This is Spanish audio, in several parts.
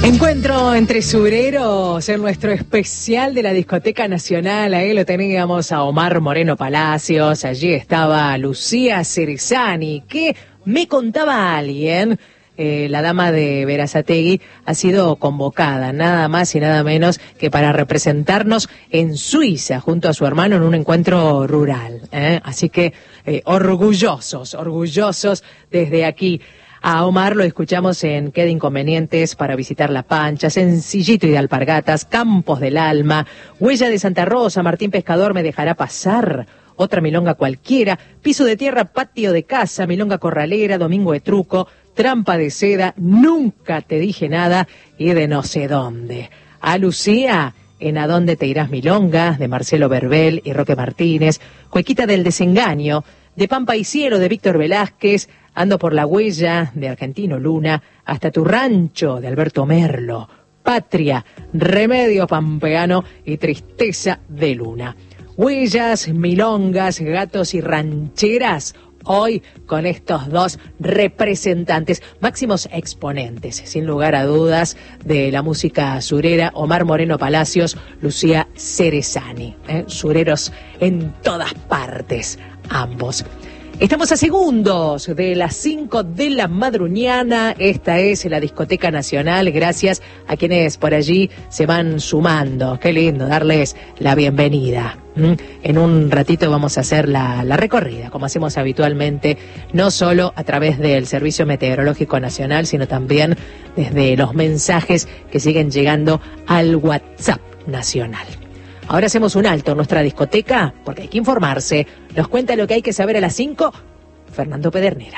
Encuentro entre sureros en nuestro especial de la Discoteca Nacional. Ahí lo teníamos a Omar Moreno Palacios, allí estaba Lucía Cerezani, que me contaba alguien, la dama de Berazategui ha sido convocada nada más y nada menos que para representarnos en Suiza junto a su hermano en un encuentro rural. Así que orgullosos desde aquí. A Omar lo escuchamos en Qué de Inconvenientes para visitar La Pancha, Sencillito y de Alpargatas, Campos del Alma, Huella de Santa Rosa, Martín Pescador me dejará pasar, Otra Milonga Cualquiera, Piso de Tierra, Patio de Casa, Milonga Corralera, Domingo de Truco, Trampa de Seda, Nunca te dije nada y de no sé dónde. A Lucía en A dónde te irás Milonga, de Marcelo Verbel y Roque Martínez, Cuequita del Desengaño, de Pampa y Cielo, de Víctor Velázquez, Ando por la Huella, de Argentino Luna, Hasta tu rancho, de Alberto Merlo, Patria, Remedio Pampeano y Tristeza de Luna. Huellas, milongas, gatos y rancheras, hoy con estos dos representantes, máximos exponentes, sin lugar a dudas, de la música surera, Omar Moreno Palacios, Lucía Cerezani. Sureros en todas partes, ambos. Estamos a segundos de las 5 de la madruñana. Esta es la Discoteca Nacional. Gracias a quienes por allí se van sumando. Qué lindo darles la bienvenida. En un ratito vamos a hacer la recorrida, como hacemos habitualmente, no solo a través del Servicio Meteorológico Nacional, sino también desde los mensajes que siguen llegando al WhatsApp nacional. Ahora hacemos un alto en nuestra discoteca, porque hay que informarse. Nos cuenta lo que hay que saber a las 5, Fernando Pedernera.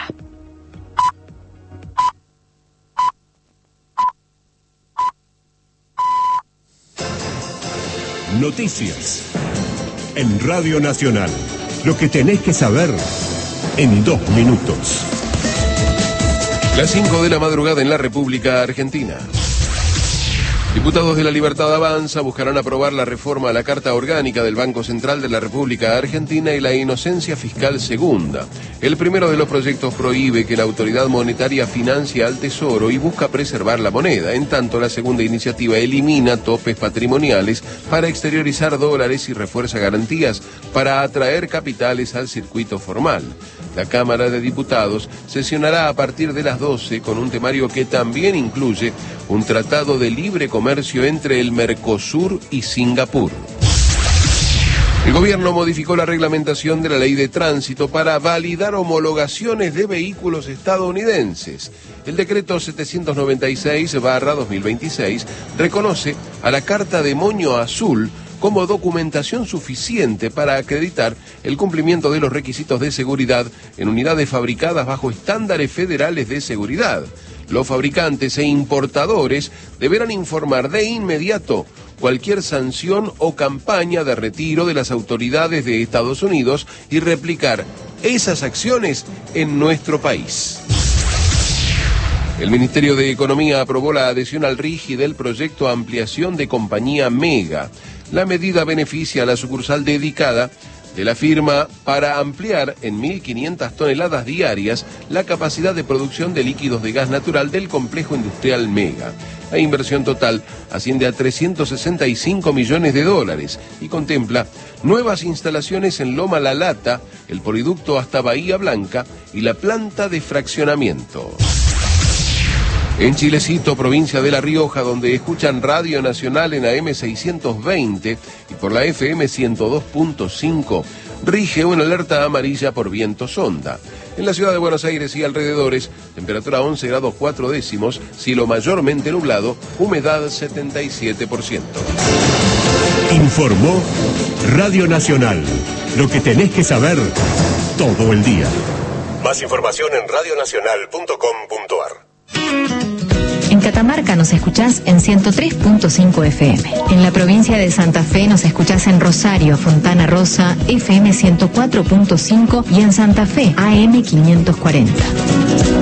Noticias en Radio Nacional. Lo que tenés que saber en 2 minutos. Las 5 de la madrugada en la República Argentina. Diputados de La Libertad Avanza buscarán aprobar la reforma a la Carta Orgánica del Banco Central de la República Argentina y la inocencia fiscal segunda. El primero de los proyectos prohíbe que la autoridad monetaria financie al Tesoro y busca preservar la moneda. En tanto, la segunda iniciativa elimina topes patrimoniales para exteriorizar dólares y refuerza garantías para atraer capitales al circuito formal. La Cámara de Diputados sesionará a partir de las 12 con un temario que también incluye un tratado de libre comercio entre el Mercosur y Singapur. El gobierno modificó la reglamentación de la ley de tránsito para validar homologaciones de vehículos estadounidenses. El decreto 796/2026 reconoce a la Carta de Moño Azul como documentación suficiente para acreditar el cumplimiento de los requisitos de seguridad en unidades fabricadas bajo estándares federales de seguridad. Los fabricantes e importadores deberán informar de inmediato cualquier sanción o campaña de retiro de las autoridades de Estados Unidos y replicar esas acciones en nuestro país. El Ministerio de Economía aprobó la adhesión al RIGI del proyecto Ampliación de Compañía Mega. La medida beneficia a la sucursal dedicada de la firma para ampliar en 1.500 toneladas diarias la capacidad de producción de líquidos de gas natural del complejo industrial Mega. La inversión total asciende a $365 millones y contempla nuevas instalaciones en Loma La Lata, el poliducto hasta Bahía Blanca y la planta de fraccionamiento. En Chilecito, provincia de La Rioja, donde escuchan Radio Nacional en AM 620 y por la FM 102.5, rige una alerta amarilla por viento sonda. En la ciudad de Buenos Aires y alrededores, temperatura 11 grados 4 décimos, cielo mayormente nublado, humedad 77%. Informó Radio Nacional. Lo que tenés que saber todo el día. Más información en radionacional.com.ar. En Catamarca nos escuchás en 103.5 FM. En la provincia de Santa Fe nos escuchás en Rosario, Fontana Rosa, FM 104.5 y en Santa Fe, AM 540.